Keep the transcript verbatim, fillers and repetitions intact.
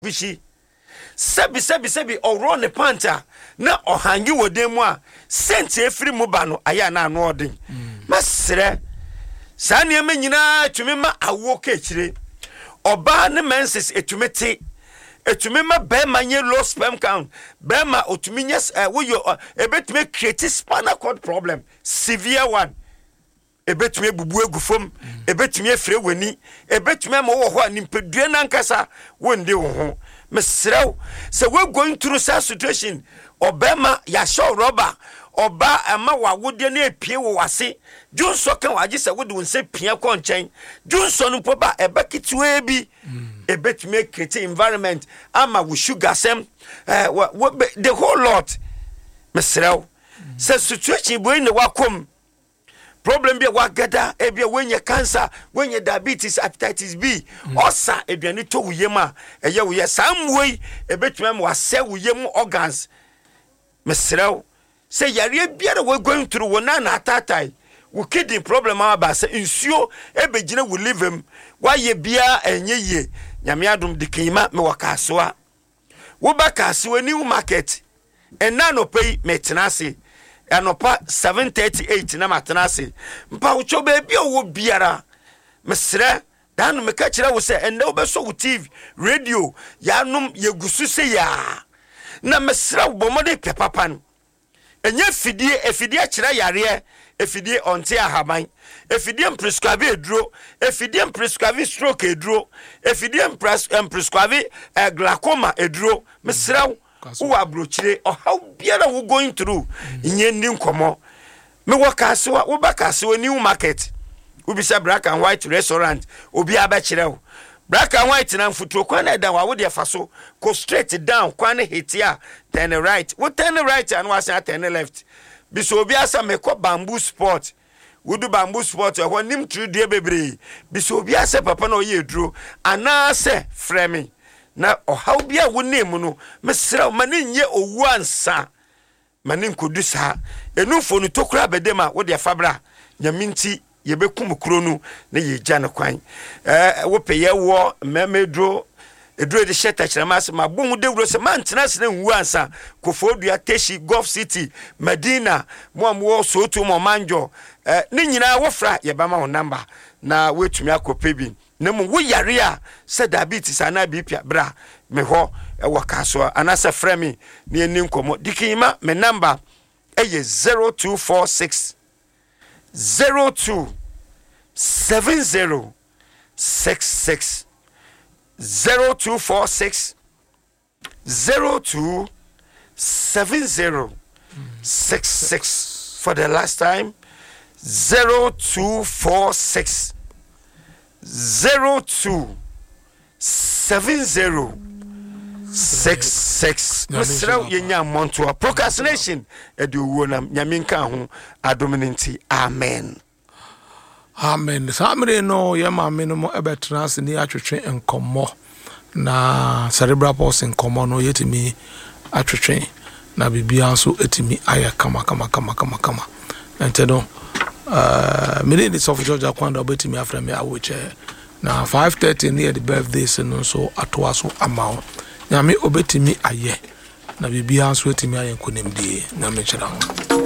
bishi sebi sebi sebi oro ne panta na ohangi wodemu a sente efiri mu ba no aya na anu odin masere sa ne ma nyina tumi ma awo ka ekire oba ne menses etumete etumi ma be manye low sperm count be ma otumi nyes wo yo ebetumi create spinal cord problem severe one ebetumi bubu egufom ebetumi efre wani ebetumi ma wo ho animpedue nankasa wonde wo ho mesrew se we going through such situation obema ya show rubber oba ama wawode na epie wo wase junso kan waje se wode wonse pia ko nchen junso no poba ebekitwe bi ebetumi create environment ama wo sugar sem eh the whole lot mesrew se situation boy ne wakom problem be wagada ebia wenye cancer wenye diabetes hepatitis B osa eduani to wuyema eye wuye samwei ebetuma am wase wuyem organs mesrew say yare biara we going through wona na atatai wo kidney problem aba say insuo ebegina we live him waye bia enye ye nyame adom dikima me wakasoa wo bakasoa new market enano pay metenase anopa seven thirty-eight na matenase mpa wo chobe bia wo biara mesre dan me ka kire wo se ende wo beso wo T V radio ya num yegusu se ya na mesre wo bomode pepapan enye fidie efidie kire yare efidie onte ahaban efidie prescribe eduro efidie prescribe stroke eduro efidie prescribe glaucoma eduro mesre wo abrochire o how biara wo going through inye ndi nkomo me wakaso wo bakaso new market obi say black and white restaurant obi abakire wo black and white na mfuturo kwa na da wo de faso go straight down kwa na hitia turn right wo turn right and was turn left bi so obi asa me ko bamboo sport wo do bamboo sport ho nim tru due bebre bi so obi asa papa na oye duro ana se frame na ohaw bia wo name no mesra mani nye owu ansa mani nkodu sa enufo no tokura bedema wo de fabra nyaminti yebekum kuro no na ye gya ne kwan eh wo peye wo memedro edro de sheta chirama se mabon de wuro se mantena se na nwu ansa Kofodua Teshi Gulf City Medina mo amwo soto mo manjo eh ni nyina wo fra ye ba ma wo number na wetumi akopebi na mu wo yare a se diabetes ana B P bra me ho e wakaso anasa frame ni eni nkomo dikima me number eye zero two four six zero two seven zero six six zero two four six zero two seven zero six six for the last time zero two four six zero two seven zero six six. Misra yenya monto procrastination edu wona nyaminka ho adominanti. Amen. Amen. Samre no yema ameno mo ebetrans ni atwetwe enkomo na cerebral palsy enkomo no yetimi atwetwe na bibia so etimi aya kama kama kama kama kama. Entedo uh me need of George Akwanda obetimi afra me awoche na five thirty near the birthday so so atoaso amao nyame obetimi aye na bibia so etimi aye nkonemdie nyame chira.